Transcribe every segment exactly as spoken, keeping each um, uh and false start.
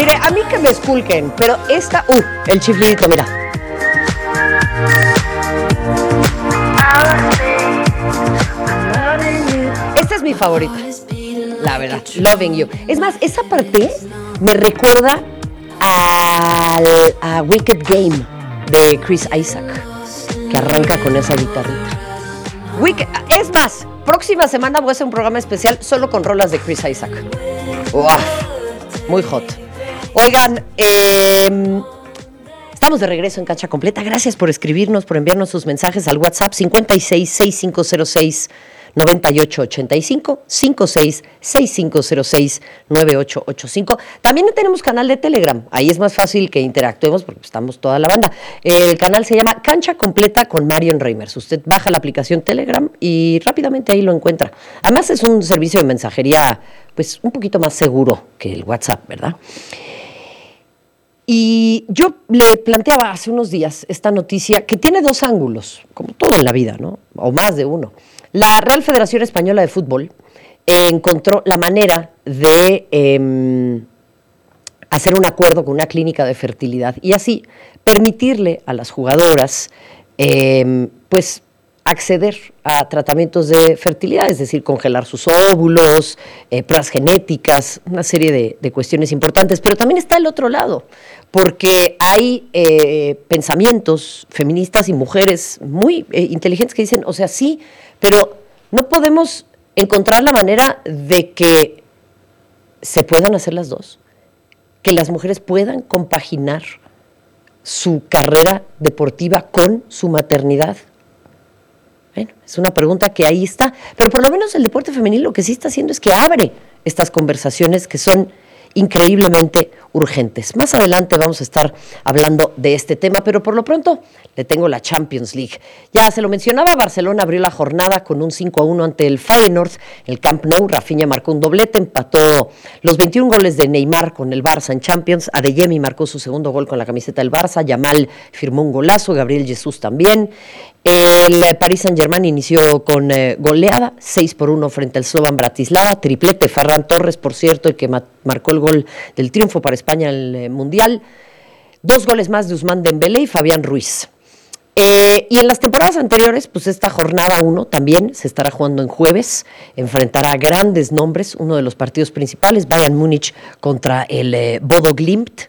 Mire, a mí que me esculquen, pero esta, uh, el chiflidito, mira. Esta es mi favorita, la verdad, Loving You. Es más, esa parte me recuerda al, a Wicked Game de Chris Isaak, que arranca con esa guitarrita. Wicked, es más, próxima semana voy a hacer un programa especial solo con rolas de Chris Isaak. Uf, muy hot. Oigan, eh, estamos de regreso en Cancha Completa. Gracias por escribirnos, por enviarnos sus mensajes al WhatsApp cincuenta y seis, sesenta y cinco cero seis, noventa y ocho ochenta y cinco, cincuenta y seis, sesenta y cinco cero seis, noventa y ocho ochenta y cinco. También tenemos canal de Telegram. Ahí es más fácil que interactuemos porque estamos toda la banda. El canal se llama Cancha Completa con Marion Reimers. Usted baja la aplicación Telegram y rápidamente ahí lo encuentra. Además es un servicio de mensajería pues un poquito más seguro que el WhatsApp, ¿verdad? Y yo le planteaba hace unos días esta noticia que tiene dos ángulos, como todo en la vida, ¿no? O más de uno. La Real Federación Española de Fútbol eh, encontró la manera de eh, hacer un acuerdo con una clínica de fertilidad y así permitirle a las jugadoras eh, pues acceder a tratamientos de fertilidad, es decir, congelar sus óvulos, eh, pruebas genéticas, una serie de, de cuestiones importantes. Pero también está el otro lado, porque hay eh, pensamientos feministas y mujeres muy eh, inteligentes que dicen, o sea, sí, pero no podemos encontrar la manera de que se puedan hacer las dos, que las mujeres puedan compaginar su carrera deportiva con su maternidad. Bueno, es una pregunta que ahí está, pero por lo menos el deporte femenil lo que sí está haciendo es que abre estas conversaciones que son increíblemente urgentes. Más adelante vamos a estar hablando de este tema, pero por lo pronto le tengo la Champions League. Ya se lo mencionaba, Barcelona abrió la jornada con un cinco a uno ante el Feyenoord. El Camp Nou, Rafinha marcó un doblete, empató los veintiún goles de Neymar con el Barça en Champions. Adeyemi marcó su segundo gol con la camiseta del Barça. Yamal firmó un golazo, Gabriel Jesús también. El Paris Saint-Germain inició con eh, goleada, seis por uno frente al Slovan Bratislava, triplete Ferran Torres, por cierto, el que ma- marcó el gol del triunfo para España en el eh, Mundial. Dos goles más de Ousmane Dembélé y Fabián Ruiz. Eh, y en las temporadas anteriores, pues esta jornada uno también se estará jugando en jueves, enfrentará a grandes nombres, uno de los partidos principales, Bayern Múnich contra el eh, Bodo Glimt.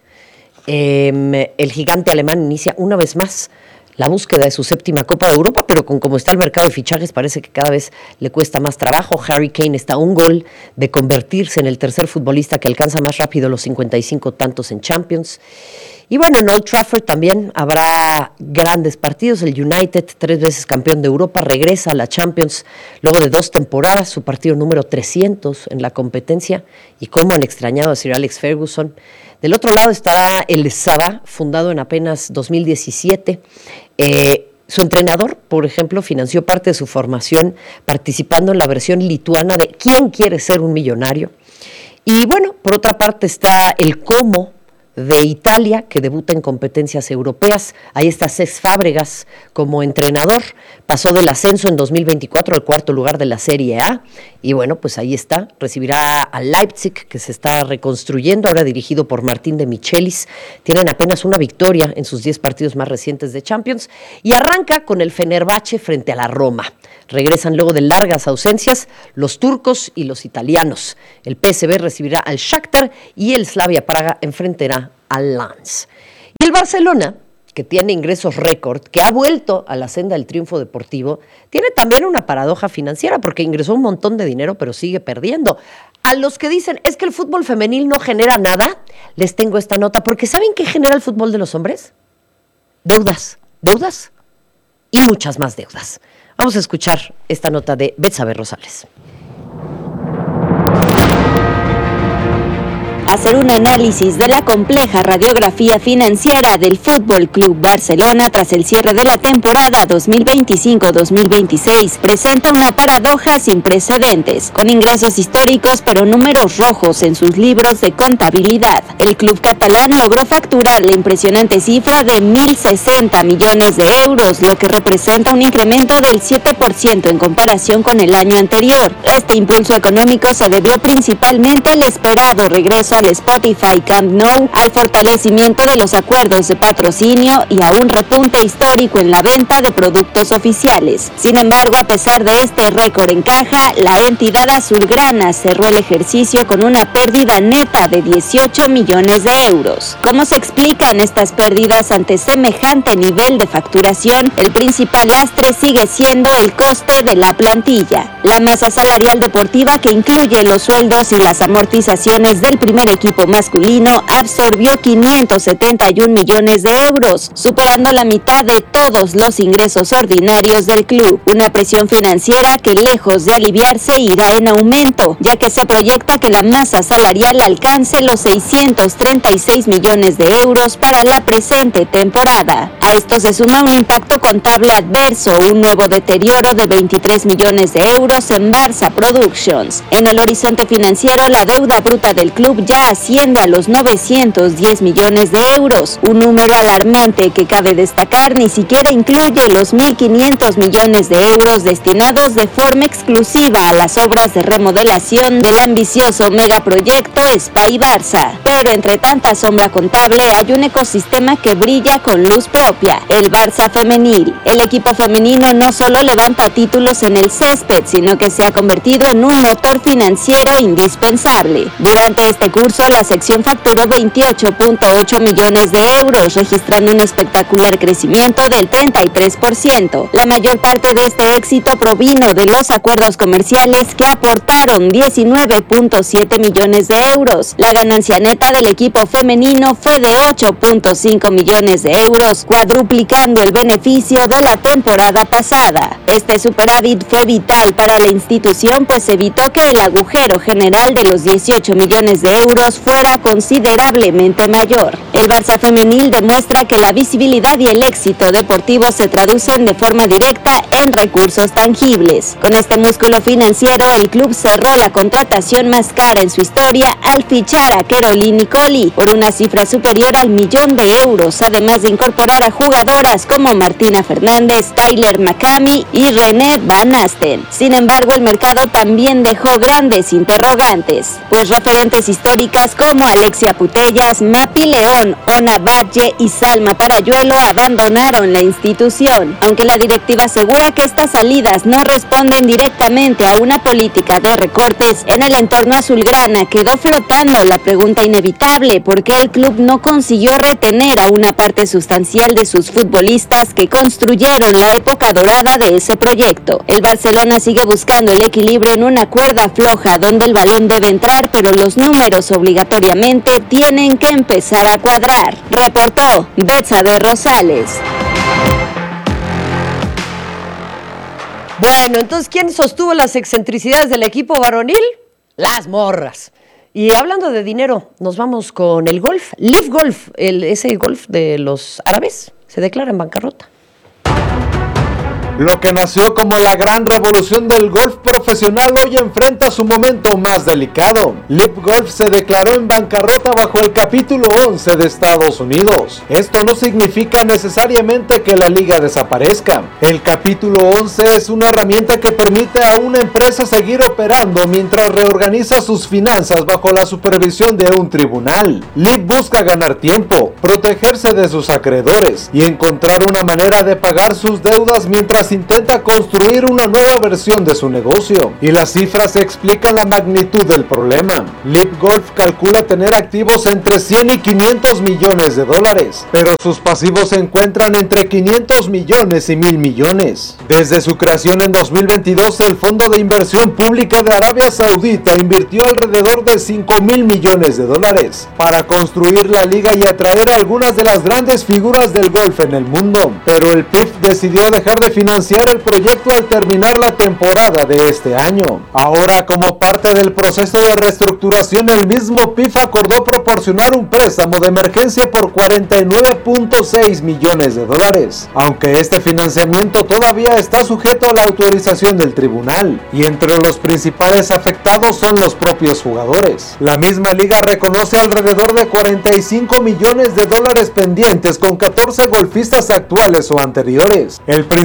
Eh, el gigante alemán inicia una vez más la búsqueda de su séptima Copa de Europa, pero con cómo está el mercado de fichajes parece que cada vez le cuesta más trabajo. Harry Kane está a un gol de convertirse en el tercer futbolista que alcanza más rápido los cincuenta y cinco tantos en Champions. Y bueno, en Old Trafford también habrá grandes partidos. El United, tres veces campeón de Europa, regresa a la Champions luego de dos temporadas, su partido número trescientos en la competencia. Y cómo han extrañado a Sir Alex Ferguson. Del otro lado está el Sabah, fundado en apenas dos mil diecisiete. Eh, su entrenador, por ejemplo, financió parte de su formación participando en la versión lituana de ¿Quién quiere ser un millonario? Y bueno, por otra parte está el Como de Italia, que debuta en competencias europeas. Ahí está Cesc Fábregas como entrenador. Pasó del ascenso en dos mil veinticuatro al cuarto lugar de la Serie A. Y bueno, pues ahí está. Recibirá a Leipzig, que se está reconstruyendo, ahora dirigido por Martín de Michelis. Tienen apenas una victoria en sus diez partidos más recientes de Champions. Y arranca con el Fenerbahce frente a la Roma. Regresan luego de largas ausencias los turcos y los italianos. El P S V recibirá al Shakhtar y el Slavia Praga enfrentará al Lens. Y el Barcelona, que tiene ingresos récord, que ha vuelto a la senda del triunfo deportivo, tiene también una paradoja financiera porque ingresó un montón de dinero pero sigue perdiendo. A los que dicen, es que el fútbol femenil no genera nada, les tengo esta nota, porque ¿saben qué genera el fútbol de los hombres? Deudas, deudas y muchas más deudas. Vamos a escuchar esta nota de Betsabe Rosales. Hacer un análisis de la compleja radiografía financiera del Fútbol Club Barcelona tras el cierre de la temporada dos mil veinticinco dos mil veintiséis presenta una paradoja sin precedentes, con ingresos históricos pero números rojos en sus libros de contabilidad. El club catalán logró facturar la impresionante cifra de mil sesenta millones de euros, lo que representa un incremento del siete por ciento en comparación con el año anterior. Este impulso económico se debió principalmente al esperado regreso al Spotify Camp Nou, al fortalecimiento de los acuerdos de patrocinio y a un repunte histórico en la venta de productos oficiales. Sin embargo, a pesar de este récord en caja, la entidad azulgrana cerró el ejercicio con una pérdida neta de dieciocho millones de euros. ¿Cómo se explican estas pérdidas ante semejante nivel de facturación? El principal lastre sigue siendo el coste de la plantilla. La masa salarial deportiva, que incluye los sueldos y las amortizaciones del primer equipo masculino, absorbió quinientos setenta y un millones de euros, superando la mitad de todos los ingresos ordinarios del club. Una presión financiera que, lejos de aliviarse, irá en aumento, ya que se proyecta que la masa salarial alcance los seiscientos treinta y seis millones de euros para la presente temporada. A esto se suma un impacto contable adverso, un nuevo deterioro de veintitrés millones de euros en Barça Productions. En el horizonte financiero, la deuda bruta del club ya asciende a los novecientos diez millones de euros, un número alarmante que, cabe destacar, ni siquiera incluye los mil quinientos millones de euros destinados de forma exclusiva a las obras de remodelación del ambicioso megaproyecto Espai Barça. Pero entre tanta sombra contable hay un ecosistema que brilla con luz propia, el Barça femenil. El equipo femenino no solo levanta títulos en el césped, sino que se ha convertido en un motor financiero indispensable. Durante este curso, la sección facturó veintiocho punto ocho millones de euros, registrando un espectacular crecimiento del treinta y tres por ciento. La mayor parte de este éxito provino de los acuerdos comerciales, que aportaron diecinueve punto siete millones de euros. La ganancia neta del equipo femenino fue de ocho punto cinco millones de euros, cuadruplicando el beneficio de la temporada pasada. Este superávit fue vital para la institución, pues evitó que el agujero general de los dieciocho millones de euros fuera considerablemente mayor. El Barça femenil demuestra que la visibilidad y el éxito deportivo se traducen de forma directa en recursos tangibles. Con este músculo financiero, el club cerró la contratación más cara en su historia al fichar a Caroline Nicoli por una cifra superior al millón de euros, además de incorporar a jugadoras como Martina Fernández, Tyler McCamey y René Van Asten. Sin embargo, el mercado también dejó grandes interrogantes, pues referentes históricas como Alexia Putellas, Mapi León, Ona Valle y Salma Parayuelo abandonaron la institución. Aunque la directiva asegura que estas salidas no responden directamente a una política de recortes, en el entorno azulgrana quedó flotando la pregunta inevitable: ¿por qué el club no consiguió retener a una parte sustancial de sus futbolistas que construyeron la época dorada de ese proyecto? El Barcelona sigue buscando el equilibrio en una cuerda floja donde el balón debe entrar, pero los números obligatoriamente tienen que empezar a cuadrar. Reportó Betsabe Rosales. Bueno, entonces, ¿quién sostuvo las excentricidades del equipo varonil? Las morras. Y hablando de dinero, nos vamos con el golf. Live Golf, el, ese golf de los árabes, se declara en bancarrota. Lo que nació como la gran revolución del golf profesional hoy enfrenta su momento más delicado. Live Golf se declaró en bancarrota bajo el capítulo once de Estados Unidos. Esto no significa necesariamente que la liga desaparezca. El capítulo once es una herramienta que permite a una empresa seguir operando mientras reorganiza sus finanzas bajo la supervisión de un tribunal. Live busca ganar tiempo, protegerse de sus acreedores y encontrar una manera de pagar sus deudas mientras intenta construir una nueva versión de su negocio, y las cifras explican la magnitud del problema. Live Golf calcula tener activos entre cien y quinientos millones de dólares, pero sus pasivos se encuentran entre quinientos millones y mil millones. Desde su creación en dos mil veintidós, el Fondo de Inversión Pública de Arabia Saudita invirtió alrededor de cinco mil millones de dólares para construir la liga y atraer a algunas de las grandes figuras del golf en el mundo, pero el P I F decidió dejar de financiar el proyecto al terminar la temporada de este año. Ahora, como parte del proceso de reestructuración, el mismo P I F acordó proporcionar un préstamo de emergencia por cuarenta y nueve punto seis millones de dólares, aunque este financiamiento todavía está sujeto a la autorización del tribunal, y entre los principales afectados son los propios jugadores. La misma liga reconoce alrededor de cuarenta y cinco millones de dólares pendientes con catorce golfistas actuales o anteriores. El principal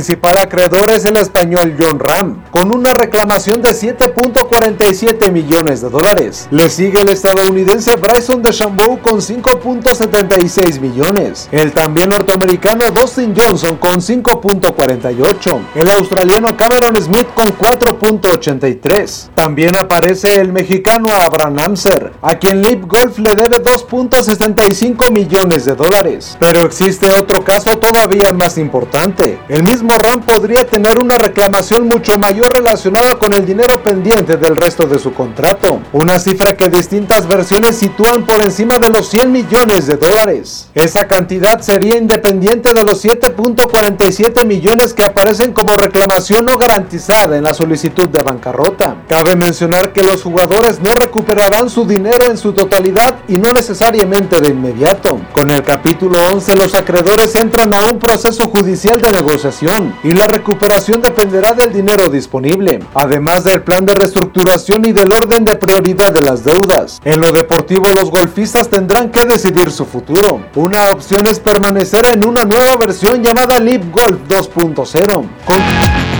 acreedor es el español Jon Rahm, con una reclamación de siete punto cuarenta y siete millones de dólares. Le sigue el estadounidense Bryson DeChambeau con cinco punto setenta y seis millones. El también norteamericano Dustin Johnson con cinco punto cuarenta y ocho. El australiano Cameron Smith con cuatro punto ochenta y tres. También aparece el mexicano Abraham Ancer, a quien Live Golf le debe dos punto setenta y cinco millones de dólares. Pero existe otro caso todavía más importante. El mismo Rahm podría tener una reclamación mucho mayor relacionada con el dinero pendiente del resto de su contrato, una cifra que distintas versiones sitúan por encima de los cien millones de dólares. Esa cantidad sería independiente de los siete punto cuarenta y siete millones que aparecen como reclamación no garantizada en la solicitud de bancarrota. Cabe mencionar que los jugadores no recuperarán su dinero en su totalidad y no necesariamente de inmediato. Con el capítulo once, los acreedores entran a un proceso judicial de negociación y la recuperación dependerá del dinero disponible, además del plan de reestructuración y del orden de prioridad de las deudas. En lo deportivo, los golfistas tendrán que decidir su futuro. Una opción es permanecer en una nueva versión llamada Live Golf dos punto cero. Con